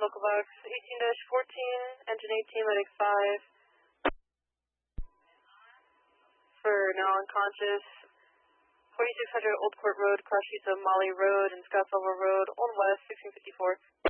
local box 18-14, engine 18, medic 5. For now unconscious, 4600 Old Court Road, cross streets of Molly Road and Scottslevel Road, Old West, 1654.